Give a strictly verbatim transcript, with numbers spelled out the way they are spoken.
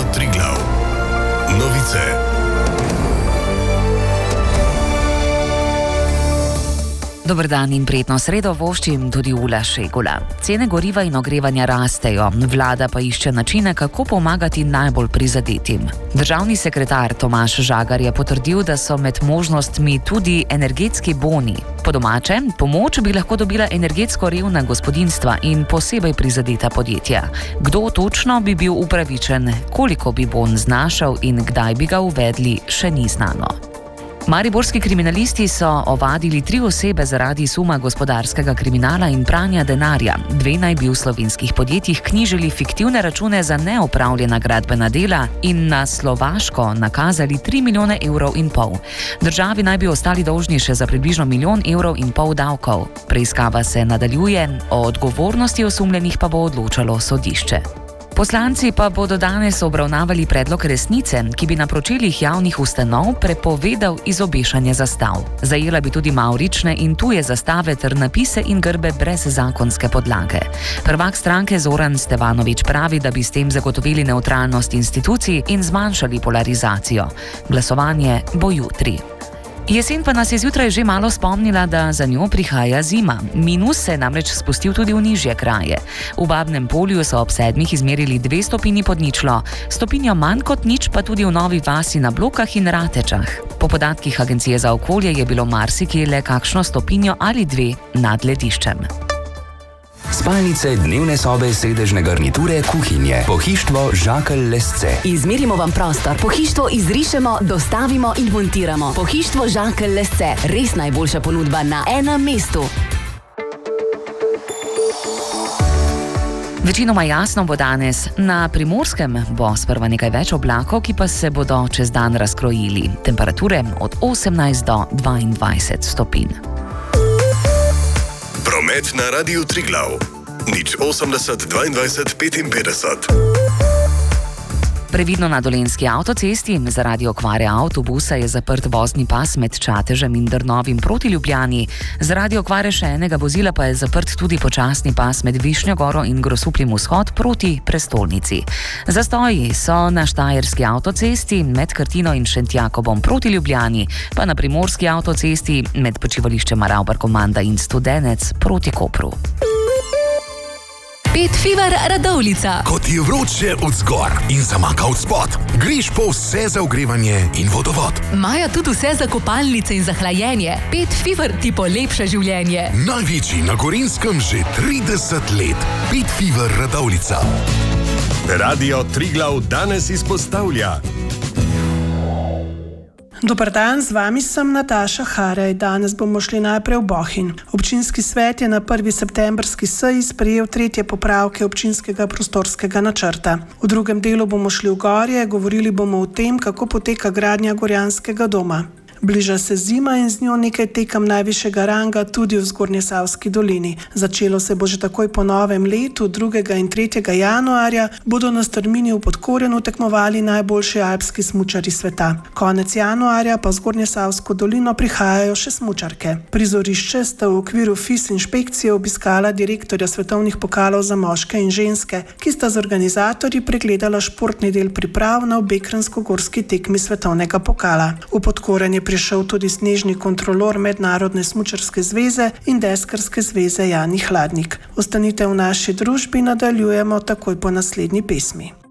Triglav. Novice. Dober dan in prijetno sredo voščim tudi Ula Šegula. Cene goriva in ogrevanja rastejo, vlada pa išče načine, kako pomagati najbolj prizadetim. Državni sekretar Tomaž Žagar je potrdil, da so med možnostmi tudi energetski boni. Po domače, pomoč bi lahko dobila energetsko revna gospodinjstva in posebej prizadeta podjetja. Kdo točno bi bil upravičen, koliko bi bon znašal in kdaj bi ga uvedli, še ni znano. Mariborski kriminalisti so ovadili tri osebe zaradi suma gospodarskega kriminala in pranja denarja. Dve naj bi v slovenskih podjetjih knjižili fiktivne račune za neopravljena gradbena dela in na Slovaško nakazali tri milijone evrov in pol. Državi naj bi ostali dolžni še za približno milijon evrov in pol davkov. Preiskava se nadaljuje, o odgovornosti osumljenih pa bo odločalo sodišče. Poslanci pa bodo danes obravnavali predlog resnice, ki bi na pročeljih javnih ustanov prepovedal izobešanje zastav. Zajela bi tudi mavrične in tuje zastave ter napise in grbe brez zakonske podlage. Prvak stranke Zoran Stevanović pravi, da bi s tem zagotovili nevtralnost institucij in zmanjšali polarizacijo. Glasovanje bo jutri. Jesen pa nas je zjutraj že malo spomnila, da za njo prihaja zima. Minus se je namreč spustil tudi v nižje kraje. V Babnem Polju so ob sedmih izmerili dve stopinji pod ničlo, stopinjo manj kot nič pa tudi v Novi Vasi na Blokah in Ratečah. Po podatkih Agencije za okolje je bilo marsikje le kakšno stopinjo ali dve nad lediščem. Spalnice, dnevne sobe, sedežne garniture, kuhinje. Pohištvo Žakelj Lesce. Izmerimo vam prostor, pohištvo izrišemo, dostavimo in montiramo. Pohištvo Žakelj Lesce. Res najboljša ponudba na enem mestu. Večinoma jasno bo danes. Na Primorskem bo sprva nekaj več oblakov, ki pa se bodo čez dan razkrojili. Temperature od osemnajst do dvaindvajset stopinj. Promet na Radiu Triglav. Nič osemdeset dvaindvajset petinpetdeset. Previdno na Dolenjski avtocesti. Zaradi okvare avtobusa je zaprt vozni pas med Čatežem in Drnovim proti Ljubljani. Zaradi okvare še enega vozila pa je zaprt tudi počasni pas med Višnjo Goro in Grosupljem vzhod proti prestolnici. Zastoji so na Štajerski avtocesti med Krtino in Šentjakobom proti Ljubljani, pa na Primorski avtocesti med počivališčem Ravbarkomanda in Studenec proti Kopru. Pet Fever Radovljica. Ko ti je vroče od zgor in zamaka od spod, greš po vse za ogrevanje in vodovod. Maja tudi vse za kopalnice in za hlajenje. Pet Fever ti polepša življenje. Največji na Gorenjskem že trideset let. Pet Fever Radovljica. Radio Triglav danes izpostavlja. Dobar dan, z vami sem Nataša Harej. Danes bomo šli najprej v Bohinj. Občinski svet je na prvi septembrski seji sprejel tretje popravke občinskega prostorskega načrta. V drugem delu bomo šli v Gorje, govorili bomo o tem, kako poteka gradnja Gorjanskega doma. Bliža se zima in z njo nekaj tekem najvišjega ranga tudi v Zgornjesavski dolini. Začelo se bo že takoj po novem letu, drugega in tretjega januarja, bodo na strmini v Podkorenu tekmovali najboljši alpski smučarji sveta. Konec januarja pa v Zgornjesavsko dolino prihajajo še smučarke. Prizorišče sta v okviru F I S inšpekcije obiskala direktorja svetovnih pokalov za moške in ženske, ki sta z organizatorji pregledala športni del priprav na obe kranjskogorski tekmi svetovnega pokala. V Podkoren je prišel tudi snežni kontrolor Mednarodne smučarske zveze in deskarske zveze Jani Hladnik. Ostanite v naši družbi, nadaljujemo takoj po naslednji pesmi.